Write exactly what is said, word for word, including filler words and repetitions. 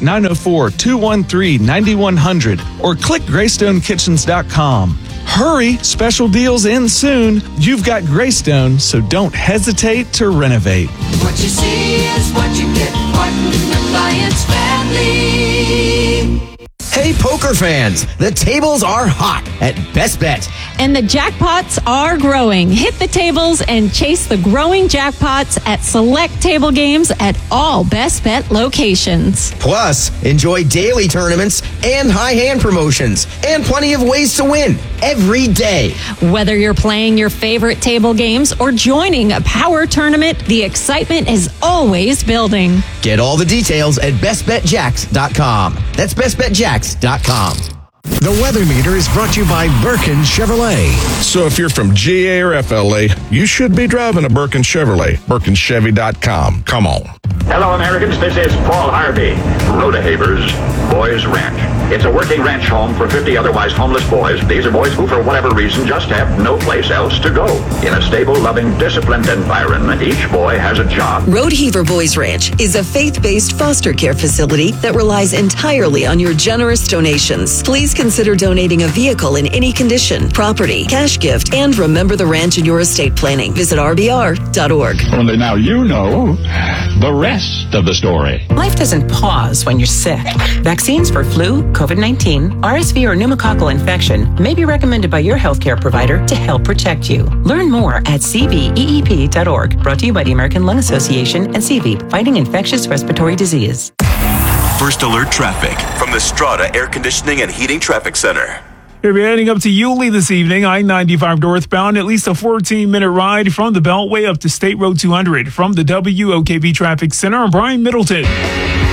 nine oh four, two one three, nine one hundred or click greystone kitchens dot com. Hurry, special deals end soon. You've got Greystone, so don't hesitate to renovate. What you see is what you get. Martin Appliance Family. Hey, poker fans, the tables are hot at Best Bet. And the jackpots are growing. Hit the tables and chase the growing jackpots at select table games at all Best Bet locations. Plus, enjoy daily tournaments and high hand promotions and plenty of ways to win every day. Whether you're playing your favorite table games or joining a power tournament, the excitement is always building. Get all the details at best bet jacks dot com. That's best bet jacks dot com. The Weather Meter is brought to you by Birkin Chevrolet. So if you're from G A or F L A, you should be driving a Birkin Chevrolet. Birkin Chevy dot com. Come on. Hello, Americans. This is Paul Harvey. Rodehaver's Boys Ranch. It's a working ranch home for fifty otherwise homeless boys. These are boys who, for whatever reason, just have no place else to go. In a stable, loving, disciplined environment, each boy has a job. Rodeheaver Boys Ranch is a faith-based foster care facility that relies entirely on your generous donations. Please consider donating a vehicle in any condition, property, cash gift, and remember the ranch in your estate planning. Visit R B R dot org. Only now you know the rest of the story. Life doesn't pause when you're sick. Vaccines for flu, COVID nineteen, R S V, or pneumococcal infection may be recommended by your healthcare provider to help protect you. Learn more at C V E E P dot org. Brought to you by the American Lung Association and C V, fighting infectious respiratory disease. First Alert Traffic from the Strata Air Conditioning and Heating Traffic Center. We're heading up to Yulee this evening, I ninety-five northbound, at least a fourteen-minute ride from the Beltway up to State Road two hundred. From the W O K V Traffic Center, I'm Brian Middleton.